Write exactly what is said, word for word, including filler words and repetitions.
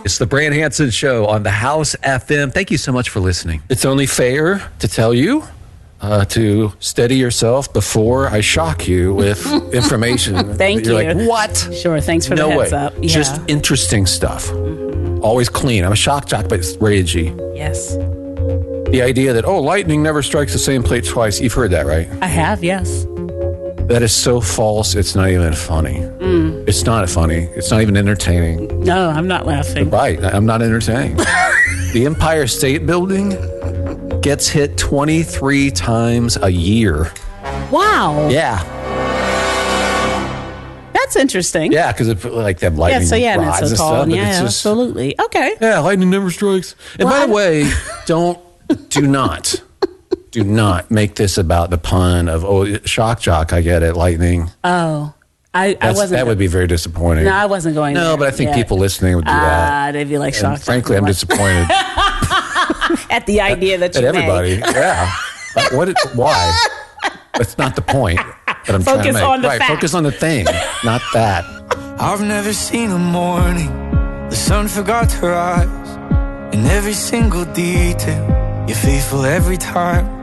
It's the Brand Hanson Show on the House F M. Thank you so much for listening. It's only fair to tell you uh, to steady yourself before I shock you with information. Thank You're you. like, what? Sure, thanks for no the heads way. up. Yeah. Just interesting stuff. Mm-hmm. Always clean. I'm a shock jock, but it's rated G. Yes. The idea that, oh, lightning never strikes the same plate twice. You've heard that, right? I have, yes. That is so false, it's not even funny. Mm. It's not funny. It's not even entertaining. No, I'm not laughing. Right. I'm not entertaining. The Empire State Building gets hit twenty-three times a year. Wow. Yeah. That's interesting. Yeah, because it like they have lightning Yeah, so yeah, and rods it's so and tall. stuff. And but yeah, it's just, absolutely. Okay. yeah, lightning never strikes. And Well, by the I- way, don't, do not, do not make this about the pun of, oh, shock jock, I get it, lightning. Oh. I, I That's, wasn't. that would be very disappointing. No, I wasn't going No, there. but I think Yeah. people listening would do Ah, that. they'd be like And shocked. frankly, I'm disappointed at the idea that at you everybody. made. Yeah. Like, what? It, why? That's not the point that I'm trying to Focus make. on the right, fact. focus on the thing, not that. I've never seen a morning the sun forgot to rise. In every single detail, you're faithful every time.